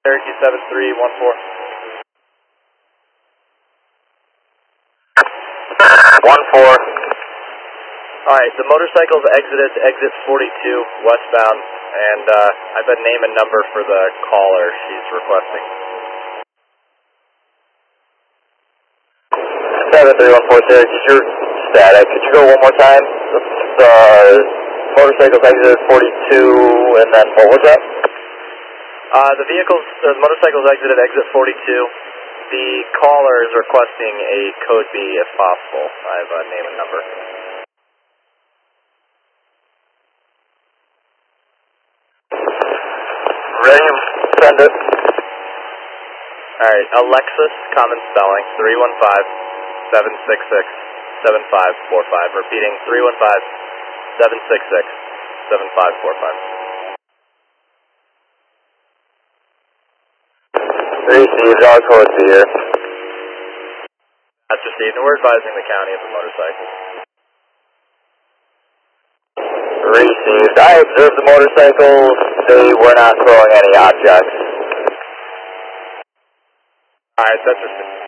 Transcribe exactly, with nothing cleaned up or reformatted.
Cherokee seven three one four. one four. Alright, the motorcycle's exited to exit forty-two westbound, and uh, I have a name and number for the caller she's requesting. seven three one four Cherokee, you're static. Could you go one more time? The motorcycle's exited forty-two, and then what was that? Uh, the vehicle's, the motorcycle's exited exit forty-two. The caller is requesting a code B if possible. I have a name and number. Ready? Send it. Alright, Alexis, common spelling, three one five, seven six six, seven five four five. Repeating, three one five, seven six six, seven five four five. Received, all codes here. That's received, and we're advising the county of the motorcycle. Received. I observed the motorcycles. They were not throwing any objects. Alright, that's received.